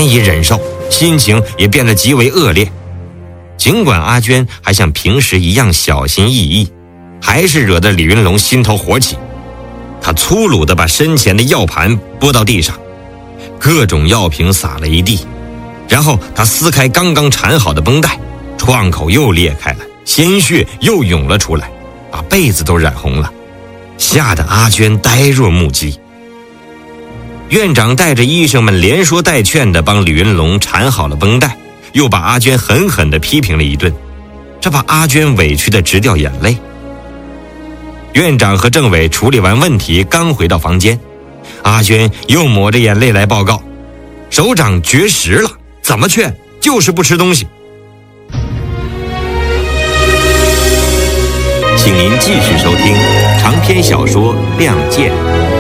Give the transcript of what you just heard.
难以忍受，心情也变得极为恶劣。尽管阿娟还像平时一样小心翼翼，还是惹得李云龙心头火起。他粗鲁地把身前的药盘拨到地上，各种药瓶洒了一地，然后他撕开刚刚缠好的绷带，创口又裂开了，鲜血又涌了出来，把被子都染红了，吓得阿娟呆若木鸡。院长带着医生们连说带劝地帮李云龙缠好了绷带，又把阿娟狠狠地批评了一顿，这把阿娟委屈得直掉眼泪。院长和政委处理完问题，刚回到房间，阿娟又抹着眼泪来报告，首长绝食了，怎么劝就是不吃东西。请您继续收听长篇小说《亮剑》，